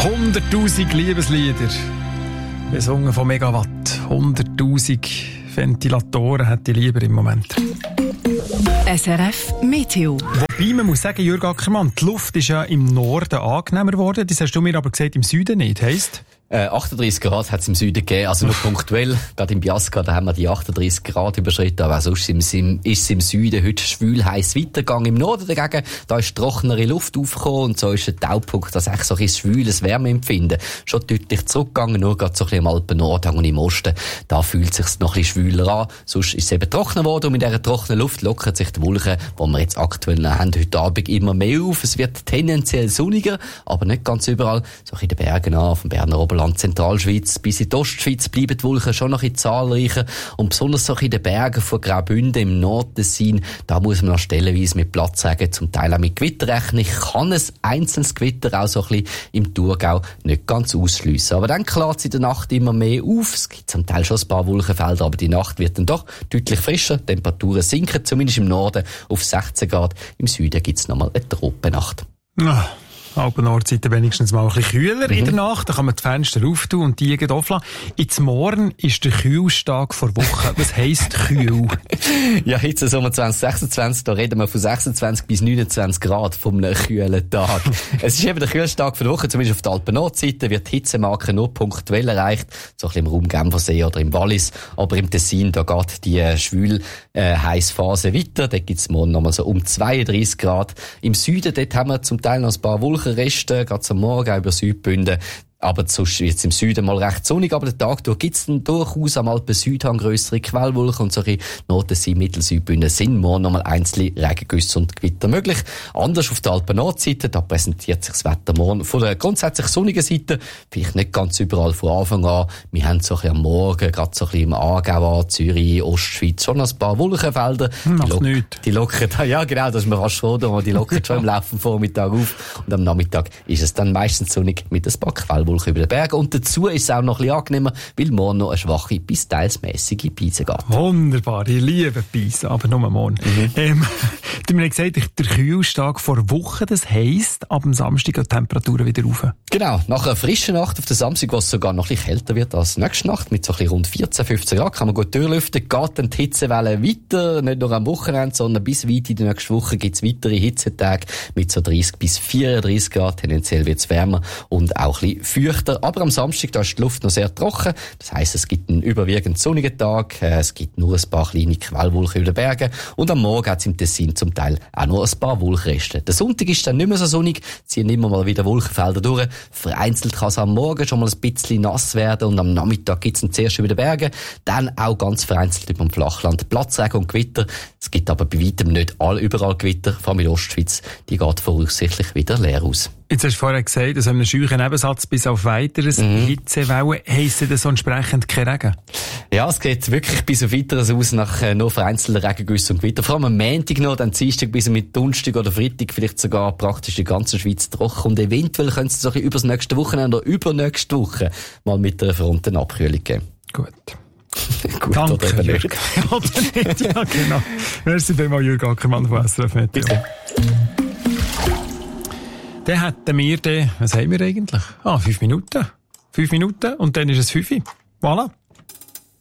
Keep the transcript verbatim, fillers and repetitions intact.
hunderttausend Liebeslieder, besungen von Megawatt. hunderttausend Ventilatoren hätte ich lieber im Moment. S R F Meteo. Wobei, man muss sagen, Jürg Ackermann, die Luft ist ja im Norden angenehmer geworden. Das hast du mir aber gesagt, im Süden nicht. Heisst? Äh, achtunddreissig Grad hat es im Süden gegeben, also nur punktuell. Gerade im Biasca, da haben wir die achtunddreissig Grad überschritten, aber auch sonst ist es im Süden heute schwül heiß weitergegangen. Im Norden dagegen, da ist trockenere Luft aufgekommen und so ist der Taupunkt, dass echt so ein schwüles Wärmeempfinden schon deutlich zurückgegangen, nur gerade so ein bisschen im Alpen-Nordhang und im Osten, da fühlt es sich noch ein bisschen schwüler an. Sonst ist es eben trockener geworden und mit dieser trockenen Luft lockert sich die Wolken, die wir jetzt aktuell haben, heute Abend immer mehr auf. Es wird tendenziell sonniger, aber nicht ganz überall. So in den Bergen an, vom Berner Oberland, Zentralschweiz bis in die Ostschweiz bleiben die Wolken schon noch ein bisschen zahlreicher und besonders so in den Bergen von Graubünden im Nordtessin, da muss man noch stellenweise mit Platzregen, zum Teil auch mit Gewitter rechnen. Ich kann ein einzelnes Gewitter auch so ein bisschen im Thurgau nicht ganz ausschliessen. Aber dann klärt es in der Nacht immer mehr auf. Es gibt zum Teil schon ein paar Wolkenfelder, aber die Nacht wird dann doch deutlich frischer. Die Temperaturen sinken, zumindest im Norden auf sechzehn Grad. Im Süden gibt es nochmal eine Tropennacht. Ah. Alpen-Nordseite wenigstens mal ein bisschen kühler mhm. in der Nacht. Da kann man die Fenster auftun und die auflassen. Jetzt morgen ist der Kühlstag vor Woche. Was heisst kühl? Ja, jetzt Sommer zwanzig sechsundzwanzig, da reden wir von sechsundzwanzig bis neunundzwanzig Grad von einem kühlen Tag. Es ist eben der Kühlstag vor Woche, zumindest auf der Alpen-Nordseite wird die Hitzemarke nur punktuell erreicht, so ein bisschen im Raum Genfersee oder im Wallis. Aber im Tessin, da geht die äh, schwül äh, Heissphase weiter. Da gibt's morgen nochmal so um zweiunddreissig Grad. Im Süden, dort haben wir zum Teil noch ein paar Wolken Reste, gerade am Morgen auch über Südbünden. Aber sonst wird es im Süden mal recht sonnig, aber den Tag durch gibt es dann durchaus am Alpen-Südhang grössere Quellwolken und solche Nordtessin, Mittelsüdbünden sind morgen nochmal einzelne Regengüsse und Gewitter möglich. Anders auf der Alpen-Nordseite, da präsentiert sich das Wetter morgen von der grundsätzlich sonnigen Seite, vielleicht nicht ganz überall von Anfang an. Wir haben so ein bisschen am Morgen, gerade so ein bisschen im Aargau, Zürich, Ostschweiz, schon ein paar Wolkenfelder. Macht die lock- nichts. Die lockern, ja genau, das ist mir fast froh, die lockern schon im Laufe vom Vormittag auf und am Nachmittag ist es dann meistens sonnig mit ein paar Quellwolken über den Bergen. Und dazu ist es auch noch ein bisschen angenehmer, weil morgen noch eine schwache bis teils mässige Beise geht. Wunderbar, ich liebe Beise, aber nur morgen. Mhm. Ähm, du mir gesagt, der Kühlstag vor Woche, das heisst, ab dem Samstag gehen die Temperaturen wieder rauf. Genau, nach einer frischen Nacht auf den Samstag, wo es sogar noch ein bisschen kälter wird als nächste Nacht, mit so ein bisschen rund vierzehn, fünfzehn Grad, kann man gut durchlüften, geht dann die Hitzewelle weiter, nicht nur am Wochenende, sondern bis weit in die nächste Woche gibt es weitere Hitzetage mit so dreißig bis vierunddreissig Grad, tendenziell wird es wärmer und auch ein bisschen feuchter. Aber am Samstag, da ist die Luft noch sehr trocken. Das heisst, es gibt einen überwiegend sonnigen Tag. Es gibt nur ein paar kleine Quellwolken über den Bergen. Und am Morgen hat es im Tessin zum Teil auch nur ein paar Wolkenreste. Der Sonntag ist dann nicht mehr so sonnig. Ziehen immer mal wieder Wolkenfelder durch. Vereinzelt kann es am Morgen schon mal ein bisschen nass werden. Und am Nachmittag gibt es dann zuerst über den Bergen. Dann auch ganz vereinzelt über dem Flachland Platzregen und Gewitter. Es gibt aber bei weitem nicht all, überall Gewitter. Vor allem in der Ostschweiz. Die geht voraussichtlich wieder leer aus. Jetzt hast du vorher gesagt, dass einem scheuchen Nebensatz bis auf weiteres mhm. Hitzewellen heisst das so entsprechend kein Regen? Ja, es geht wirklich bis auf weiteres aus nach äh, nur vereinzelten Regengüssen und Gewitter. Vor allem am Montag noch, dann Dienstag bis mit Donnerstag oder Freitag vielleicht sogar praktisch die ganze Schweiz trocken. Und eventuell könnte es so ein bisschen übers nächste Wochenende oder übernächste Woche mal mit einer Frontenabkühlung geben. Gut. Gut, danke, oder eben Jürg. Oder nicht, ja genau. Merci vielmals, Jürg Ackermann von S R F Meteo. Bitte. Dann hätten wir den, was haben wir eigentlich? Ah, fünf Minuten. Fünf Minuten und dann ist es fünf. Voilà.